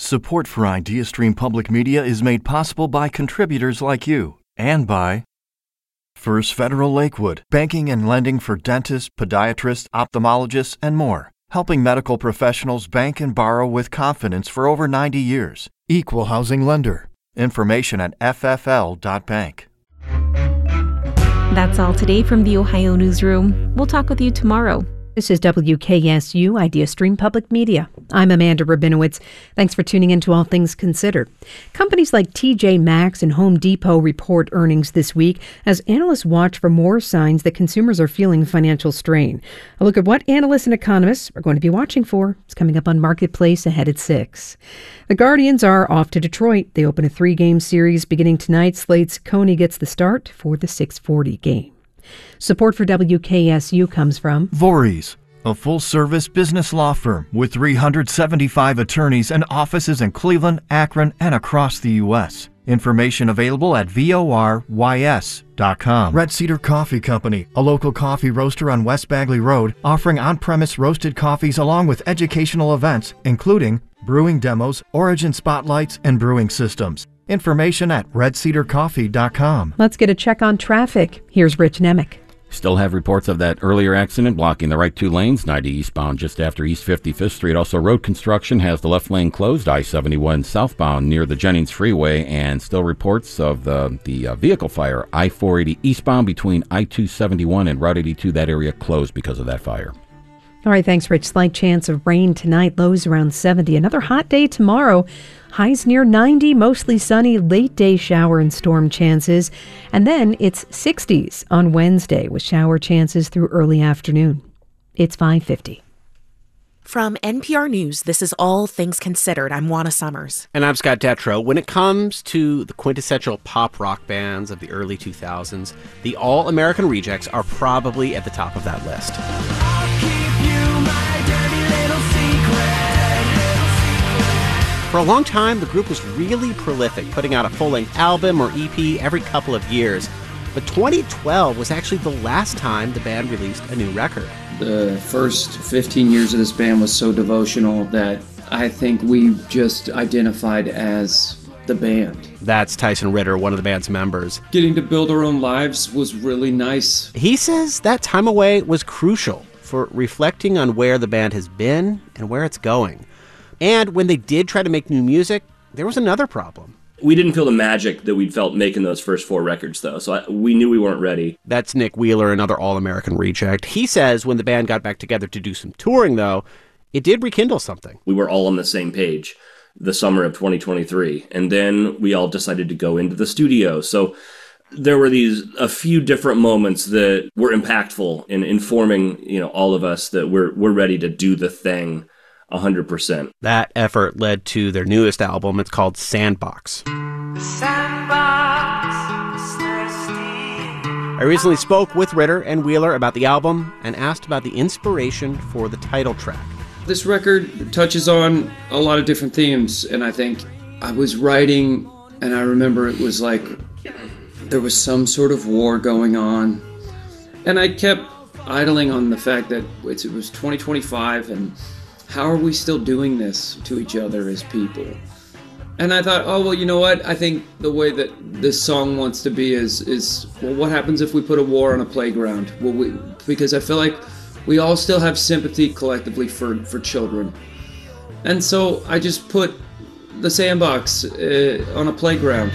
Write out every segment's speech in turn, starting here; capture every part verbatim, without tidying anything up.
Support for IdeaStream Public Media is made possible by contributors like you and by First Federal Lakewood, banking and lending for dentists, podiatrists, ophthalmologists, and more, helping medical professionals bank and borrow with confidence for over ninety years. Equal housing lender. Information at f f l dot bank. That's all today from the Ohio Newsroom. We'll talk with you tomorrow. This is W K S U IdeaStream Public Media. I'm Amanda Rabinowitz. Thanks for tuning in to All Things Considered. Companies like T J Maxx and Home Depot report earnings this week as analysts watch for more signs that consumers are feeling financial strain. A look at what analysts and economists are going to be watching for is coming up on Marketplace ahead at six. The Guardians are off to Detroit. They open a three-game series beginning tonight. Slate's Coney gets the start for the six forty game. Support for W K S U comes from Voorhees, a full-service business law firm with three hundred seventy-five attorneys and offices in Cleveland, Akron, and across the U S Information available at vorys dot com. Red Cedar Coffee Company, a local coffee roaster on West Bagley Road, offering on-premise roasted coffees along with educational events, including brewing demos, origin spotlights, and brewing systems. Information at red cedar coffee dot com. Let's get a check on traffic. Here's Rich Nemick. Still have reports of that earlier accident blocking the right two lanes, ninety eastbound just after East fifty-fifth Street. Also, road construction has the left lane closed, I seventy-one southbound near the Jennings Freeway, and still reports of the, the uh, vehicle fire, I four eighty eastbound between I two seventy-one and Route eighty-two, that area closed because of that fire. All right, thanks, Rich. Slight chance of rain tonight, lows around seventy. Another hot day tomorrow. Highs near ninety, mostly sunny, late day shower and storm chances. And then it's sixties on Wednesday with shower chances through early afternoon. It's five fifty. From N P R News, this is All Things Considered. I'm Juana Summers. And I'm Scott Detrow. When it comes to the quintessential pop rock bands of the early two thousands, the All American Rejects are probably at the top of that list. I'll keep you my dirty little secret. For a long time, the group was really prolific, putting out a full-length album or E P every couple of years. But twenty twelve was actually the last time the band released a new record. The first fifteen years of this band was so devotional that I think we just identified as the band. That's Tyson Ritter, one of the band's members. Getting to build our own lives was really nice. He says that time away was crucial for reflecting on where the band has been and where it's going. And when they did try to make new music, there was another problem. We didn't feel the magic that we'd felt making those first four records, though, so I, we knew we weren't ready. That's Nick Wheeler, another All-American Reject. He says when the band got back together to do some touring, though, it did rekindle something. We were all on the same page the summer of twenty twenty-three, and then we all decided to go into the studio. So there were these a few different moments that were impactful in informing, you know, all of us that we're we're ready to do the thing one hundred percent. That effort led to their newest album. It's called Sandbox. Sandbox is thirsty. I recently spoke with Ritter and Wheeler about the album and asked about the inspiration for the title track. This record touches on a lot of different themes, and I think I was writing, and I remember it was like there was some sort of war going on, and I kept idling on the fact that it was twenty twenty-five, and how are we still doing this to each other as people? And I thought, oh, well, you know what? I think the way that this song wants to be is, is well, what happens if we put a war on a playground? Well, we, because I feel like we all still have sympathy collectively for, for children. And so I just put the sandbox uh, on a playground.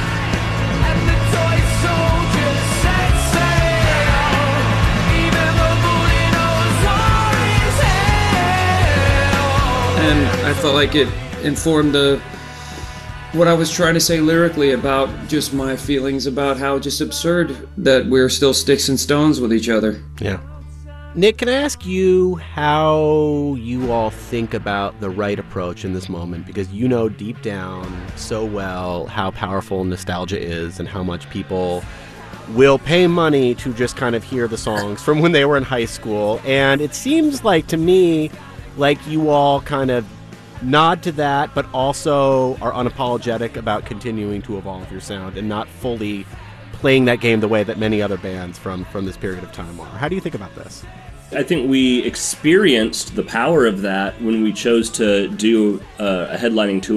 And I felt like it informed the what I was trying to say lyrically about just my feelings about how just absurd that we're still sticks and stones with each other. Yeah. Nick, can I ask you how you all think about the right approach in this moment? Because you know deep down so well how powerful nostalgia is and how much people will pay money to just kind of hear the songs from when they were in high school. And it seems like, to me, like you all kind of nod to that, but also are unapologetic about continuing to evolve your sound and not fully playing that game the way that many other bands from, from this period of time are. How do you think about this? I think we experienced the power of that when we chose to do uh, a headlining tour